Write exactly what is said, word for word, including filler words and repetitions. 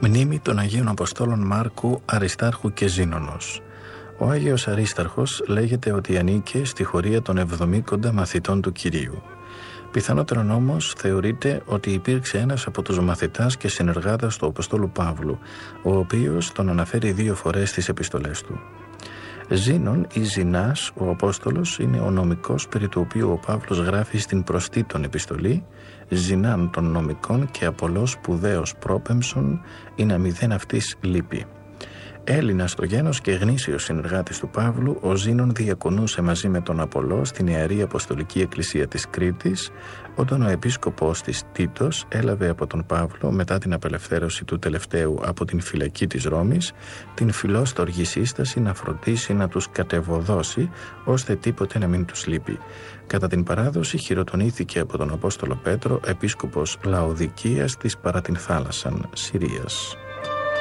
Μνήμη των Αγίων Αποστόλων Μάρκου, Αριστάρχου και Ζήνονος. Ο Άγιος Αρίσταρχος λέγεται ότι ανήκε στη χωρία των εβδομήκοντα μαθητών του Κυρίου. Πιθανότερον όμως θεωρείται ότι υπήρξε ένας από τους μαθητάς και συνεργάτες του Αποστόλου Παύλου, ο οποίος τον αναφέρει δύο φορές στις επιστολές του. Ζήνων ή Ζηνάς, ο Απόστολος, είναι ο νομικός περί του οποίου ο Παύλος γράφει στην προστήτων επιστολή «Ζηνάν των νομικών και Απολός σπουδαίος πρόπεμψον, ή να μηδέν αυτής λύπη». Έλληνας στο γένος και γνήσιος συνεργάτης του Παύλου, ο Ζήνων διακονούσε μαζί με τον Απολό στην Ιερή Αποστολική Εκκλησία της Κρήτης, όταν ο επίσκοπος της Τίτος έλαβε από τον Παύλο, μετά την απελευθέρωση του τελευταίου από την φυλακή της Ρώμης, την φιλόστοργη σύσταση να φροντίσει να τους κατεβοδώσει, ώστε τίποτε να μην τους λείπει. Κατά την παράδοση χειροτονήθηκε από τον Απόστολο Πέτρο, επίσκοπος Λαοδικίας της παρά την θάλασσαν Συρίας.